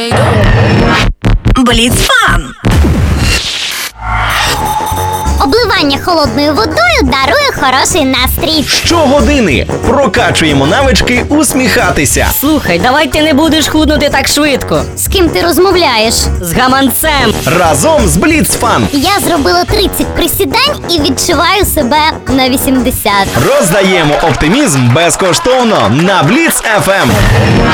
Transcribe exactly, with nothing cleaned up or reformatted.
Бліцфан! Обливання холодною водою дарує хороший настрій. Щогодини прокачуємо навички усміхатися. Слухай, давай ти не будеш худнути так швидко. З ким ти розмовляєш? З гаманцем. Разом з Бліцфан Я зробила тридцять присідань і відчуваю себе на вісімдесят. роздаємо оптимізм безкоштовно на Бліц еф ем.